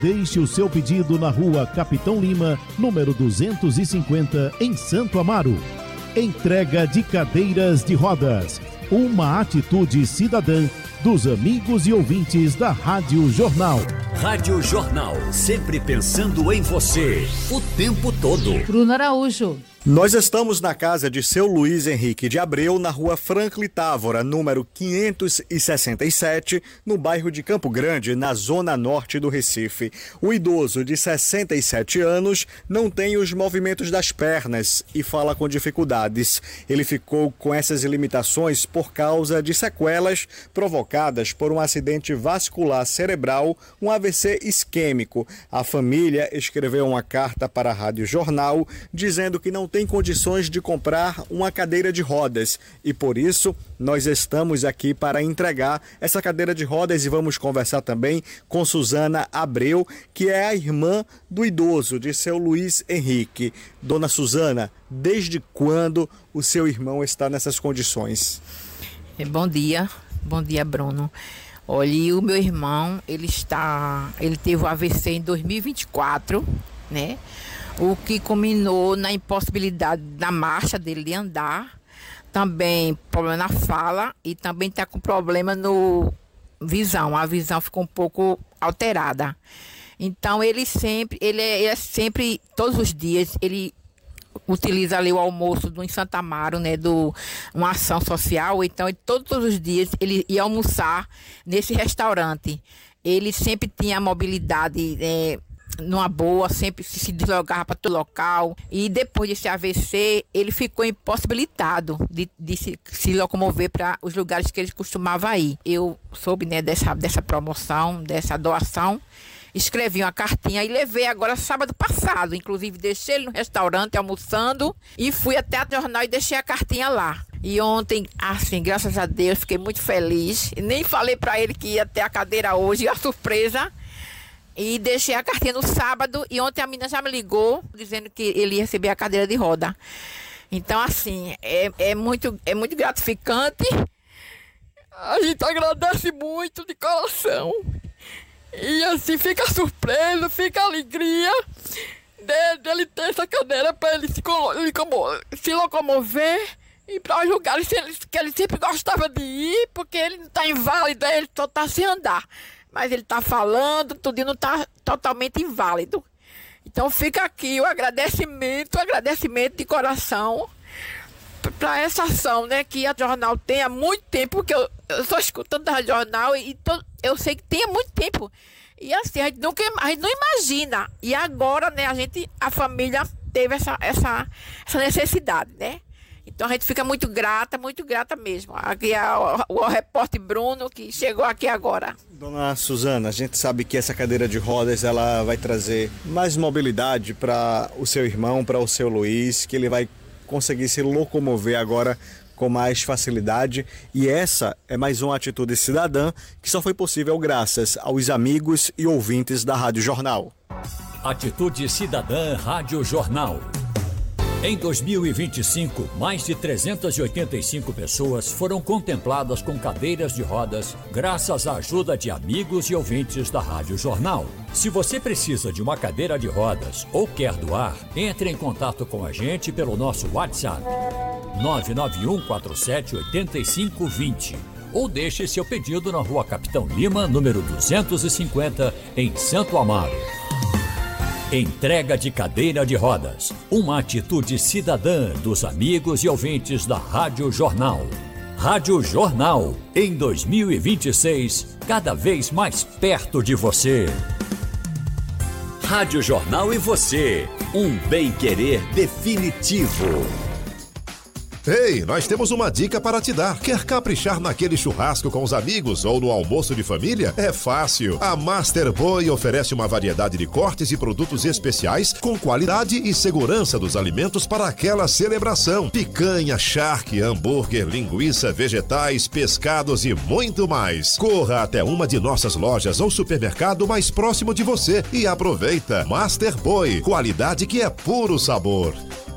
Deixe o seu pedido na rua Capitão Lima, número 250, em Santo Amaro. Entrega de cadeiras de rodas. Uma atitude cidadã dos amigos e ouvintes da Rádio Jornal. Rádio Jornal, sempre pensando em você, o tempo todo. Bruno Araújo. Nós estamos na casa de seu Luiz Henrique de Abreu, na rua Franklin Távora, número 567, no bairro de Campo Grande, na zona norte do Recife. O idoso de 67 anos não tem os movimentos das pernas e fala com dificuldades. Ele ficou com essas limitações por causa de sequelas provocadas por um acidente vascular cerebral, um AVC isquêmico. A família escreveu uma carta para a Rádio Jornal dizendo que não tem condições de comprar uma cadeira de rodas e por isso nós estamos aqui para entregar essa cadeira de rodas e vamos conversar também com Suzana Abreu, que é a irmã do idoso, de seu Luiz Henrique. Dona Suzana, desde quando o seu irmão está nessas condições? Bom dia Bruno. Olha, o meu irmão, ele teve o AVC em 2024, né? O que culminou na impossibilidade da marcha dele de andar, também problema na fala e também está com problema no visão. A visão ficou um pouco alterada. Então ele é sempre, todos os dias, ele utiliza ali o almoço em Santa Amaro, né, uma ação social. Então todos os dias ele ia almoçar nesse restaurante. Ele sempre tinha mobilidade numa boa, sempre se deslocava para todo local. E depois desse AVC, ele ficou impossibilitado de se locomover para os lugares que ele costumava ir. Eu soube, né, dessa promoção, dessa doação, escrevi uma cartinha e levei agora sábado passado. Inclusive, deixei ele no restaurante almoçando e fui até a jornal e deixei a cartinha lá. E ontem, assim, graças a Deus, fiquei muito feliz. Nem falei para ele que ia ter a cadeira hoje, a surpresa. E deixei a cartinha no sábado e ontem a menina já me ligou dizendo que ele ia receber a cadeira de roda. Então, assim, é muito gratificante. A gente agradece muito de coração. E assim, fica surpreso, fica alegria dele ter essa cadeira para ele se locomover e para os lugares que ele sempre gostava de ir, porque ele não está inválido, ele só está sem andar. Mas ele está falando, tudo não está totalmente inválido. Então fica aqui o agradecimento de coração para essa ação, né, que a Jornal tem há muito tempo, porque eu estou escutando a Jornal e eu sei que tem há muito tempo. E assim, a gente não imagina. E agora, né, a família teve essa necessidade, né? Então a gente fica muito grata mesmo. Aqui é o repórter Bruno, que chegou aqui agora. Dona Suzana, a gente sabe que essa cadeira de rodas ela vai trazer mais mobilidade para o seu irmão, para o seu Luiz, que ele vai conseguir se locomover agora com mais facilidade. E essa é mais uma atitude cidadã que só foi possível graças aos amigos e ouvintes da Rádio Jornal. Atitude Cidadã Rádio Jornal. Em 2025, mais de 385 pessoas foram contempladas com cadeiras de rodas graças à ajuda de amigos e ouvintes da Rádio Jornal. Se você precisa de uma cadeira de rodas ou quer doar, entre em contato com a gente pelo nosso WhatsApp 991478520 ou deixe seu pedido na rua Capitão Lima, número 250, em Santo Amaro. Entrega de cadeira de rodas. Uma atitude cidadã dos amigos e ouvintes da Rádio Jornal. Rádio Jornal, em 2026, cada vez mais perto de você. Rádio Jornal e você, um bem-querer definitivo. Ei, nós temos uma dica para te dar. Quer caprichar naquele churrasco com os amigos ou no almoço de família? É fácil. A Master Boy oferece uma variedade de cortes e produtos especiais com qualidade e segurança dos alimentos para aquela celebração. Picanha, charque, hambúrguer, linguiça, vegetais, pescados e muito mais. Corra até uma de nossas lojas ou supermercado mais próximo de você e aproveita. Master Boy, qualidade que é puro sabor.